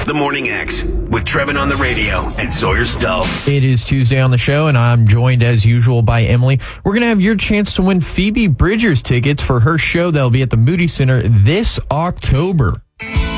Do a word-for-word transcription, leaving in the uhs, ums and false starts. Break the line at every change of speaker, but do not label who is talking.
The Morning X with Trevin on the radio and Sawyer Stull.
It is Tuesday on the show, and I'm joined as usual by Emily. We're going to have your chance to win Phoebe Bridgers tickets for her show that'll be at the Moody Center this October.